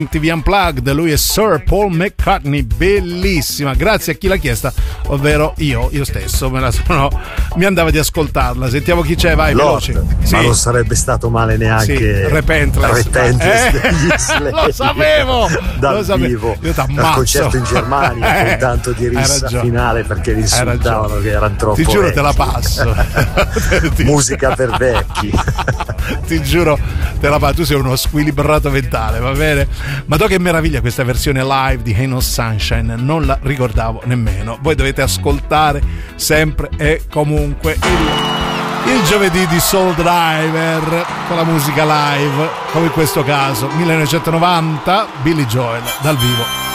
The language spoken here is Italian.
TV Unplugged, lui è Sir Paul McCartney, bellissima, grazie a chi l'ha chiesta, ovvero io stesso, mi andava di ascoltarla. Sentiamo chi c'è, vai, Lord, veloce. Sì. Ma non sarebbe stato male neanche Repentless degli Slade. lo sapevo vivo io al concerto in Germania con tanto di rissa finale perché li insultavano che erano troppo ti giuro vecchi. Te la passo musica per vecchi. Ti giuro te la passo, tu sei uno squilibrato mentale, va bene? Ma che meraviglia questa versione live di Ain't No Sunshine, non la ricordavo nemmeno. Voi dovete ascoltare sempre e comunque il giovedì di Soul Driver con la musica live, come in questo caso 1990 Billy Joel dal vivo.